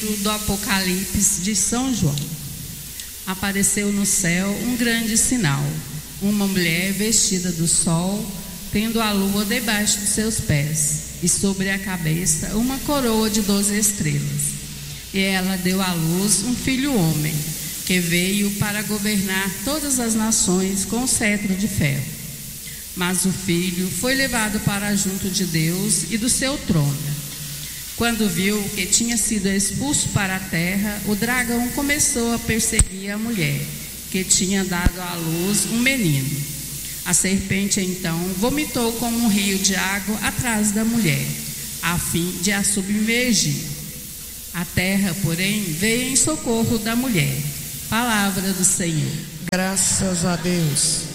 Do Apocalipse de São João. Apareceu no céu um grande sinal, uma mulher vestida do sol, tendo a lua debaixo dos seus pés, e sobre a cabeça uma coroa de 12 estrelas. E ela deu à luz um filho homem, que veio para governar todas as nações com cetro de ferro. Mas o filho foi levado para junto de Deus e do seu trono. Quando viu que tinha sido expulso para a terra, o dragão começou a perseguir a mulher, que tinha dado à luz um menino. A serpente então vomitou como um rio de água atrás da mulher, a fim de a submergir. A terra, porém, veio em socorro da mulher. Palavra do Senhor. Graças a Deus.